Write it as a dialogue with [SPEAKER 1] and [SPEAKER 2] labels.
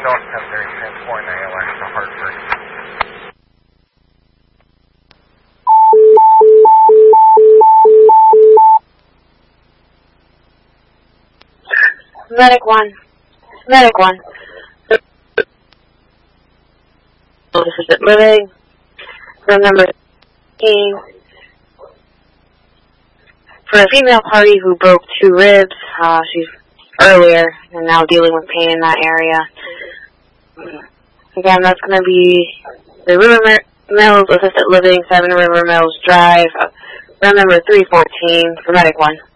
[SPEAKER 1] North 1030, transporting ALX to Hartford.
[SPEAKER 2] Medic 1. Medic 1. Assisted living. Room number 15. For a female party who broke 2 ribs, she's earlier and now dealing with pain in that area. Again, that's going to be the River Mills Assisted Living, 7 River Mills Drive, room number 314 for Medic 1.